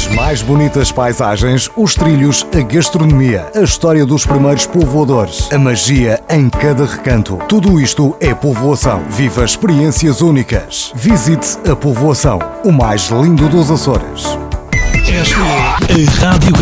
As mais bonitas paisagens, os trilhos, a gastronomia, a história dos primeiros povoadores, a magia em cada recanto. Tudo isto é povoação. Viva experiências únicas. Visite a povoação, o mais lindo dos Açores. Esta é a Rádio